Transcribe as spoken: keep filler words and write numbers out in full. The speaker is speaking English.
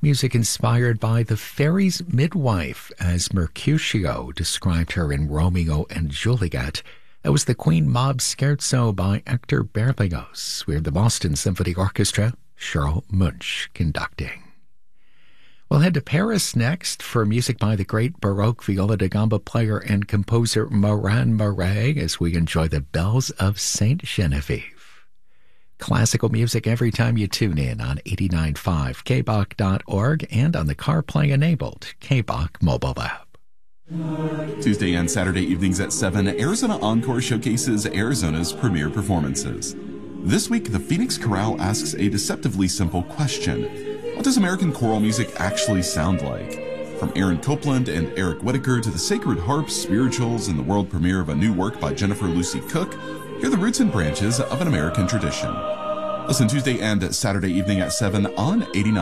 Music inspired by the fairy's midwife, as Mercutio described her in Romeo and Juliet. It was the Queen Mab Scherzo by Hector Berlioz. We have the Boston Symphony Orchestra, Charles Munch conducting. We'll head to Paris next for music by the great Baroque viola da gamba player and composer Morin Moret as we enjoy the Bells of Saint Genevieve. Classical music every time you tune in on eighty-nine point five K B O C dot org and on the CarPlay-enabled K B O C mobile app. Tuesday and Saturday evenings at seven, Arizona Encore showcases Arizona's premier performances. This week, the Phoenix Chorale asks a deceptively simple question. What does American choral music actually sound like? From Aaron Copland and Eric Whitaker to the Sacred Harps, spirituals, and the world premiere of a new work by Jennifer Lucy Cook, hear the roots and branches of an American tradition. Listen Tuesday and Saturday evening at seven on eighty-nine.